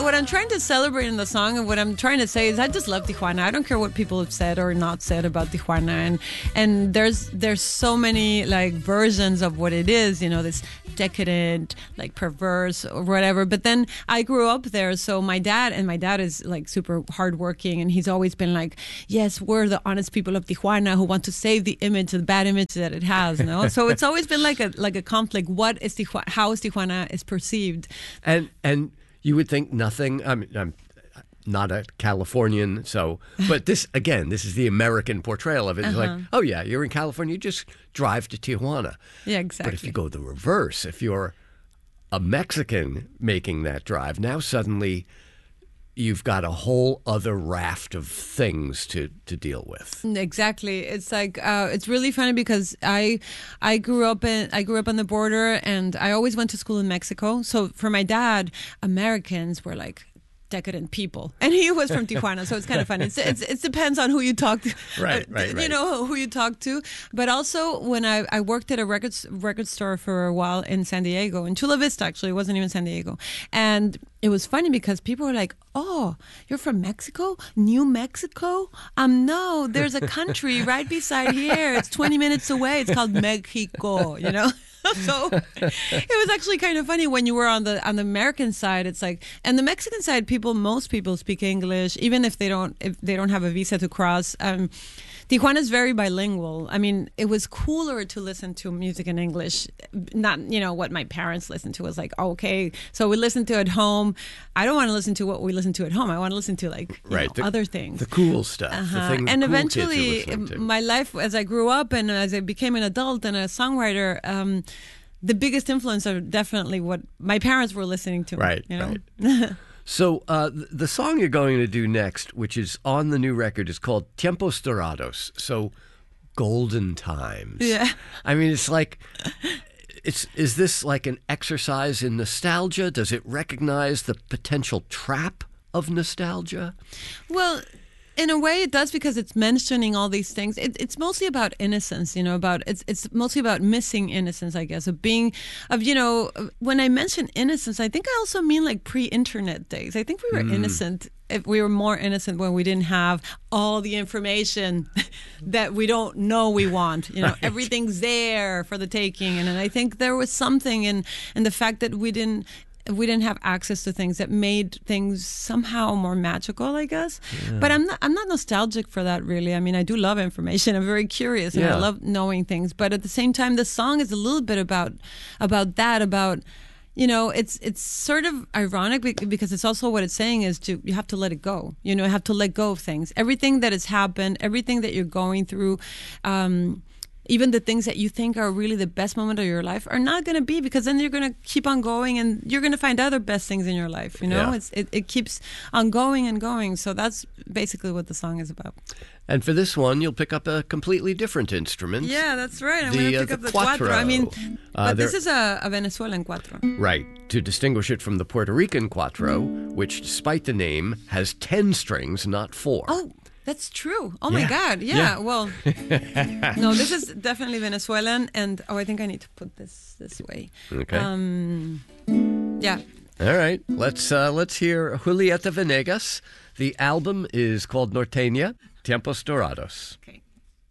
what I'm trying to celebrate in the song and what I'm trying to say is I just love Tijuana. I don't care what people have said or not said about Tijuana. And there's so many like versions of what it is, this decadent, like perverse or whatever. But then I grew up there. So my dad is like super hardworking, and he's always been like, yes, we're the honest people of Tijuana who want to save the bad image that it has. So it's always been like a conflict. What is Tijuana? How is Tijuana is perceived? And you would think nothing. I mean, I'm not a Californian, but this is the American portrayal of it. It's like, oh yeah, you're in California, you just drive to Tijuana. Yeah, exactly. But if you go the reverse, if you're a Mexican making that drive, now suddenly you've got a whole other raft of things to deal with. Exactly. It's like it's really funny because I grew up on the border, and I always went to school in Mexico. So for my dad, Americans were like decadent people, and he was from Tijuana, so it's kind of funny. It depends on who you talk to, right. who you talk to. But also when I worked at a record store for a while in San Diego, in Chula Vista, actually, it wasn't even San Diego, and it was funny because people were like, "Oh, you're from Mexico, New Mexico? No, there's a country right beside here. It's 20 minutes away. It's called Mexico." So it was actually kind of funny when you were on the American side. It's like, and the Mexican side, most people speak English, even if they don't have a visa to cross. Tijuana is very bilingual. I mean, it was cooler to listen to music in English. Not, what my parents listened to was like, okay, so we listen to at home. I don't want to listen to what we listen to at home. I want to listen to other things. The cool stuff. The thing and cool eventually, kids are to. My life as I grew up and as I became an adult and a songwriter, the biggest influence are definitely what my parents were listening to. Right. So the song you're going to do next, which is on the new record, is called Tiempos Dorados. So golden times. Yeah. I mean, it's like, is this like an exercise in nostalgia? Does it recognize the potential trap of nostalgia? Well, in a way, it does, because it's mentioning all these things. It's mostly about innocence, it's mostly about missing innocence, I guess, when I mention innocence, I think I also mean like pre-internet days. I think we were innocent. If we were more innocent when we didn't have all the information that we don't know we want. Right. Everything's there for the taking. And I think there was something in the fact that we didn't have access to things that made things somehow more magical, I guess. Yeah. But I'm not nostalgic for that, really. I mean, I do love information. I'm very curious, and I love knowing things. But at the same time, the song is a little bit about that. It's sort of ironic because it's also what it's saying is you have to let it go. You have to let go of things. Everything that has happened, everything that you're going through. Even the things that you think are really the best moment of your life are not going to be, because then you're going to keep on going and you're going to find other best things in your life. It keeps on going and going. So that's basically what the song is about. And for this one, you'll pick up a completely different instrument. Yeah, that's right. I'm going to pick up the cuatro. I mean, but this is a Venezuelan cuatro. Right, to distinguish it from the Puerto Rican cuatro, which, despite the name, has 10 strings, not 4. Oh, that's true. Oh, my God. Yeah. Well, no, this is definitely Venezuelan. And, I think I need to put this way. Okay. Yeah. All right. Let's hear Julieta Venegas. The album is called Norteña, Tiempos Dorados. Okay.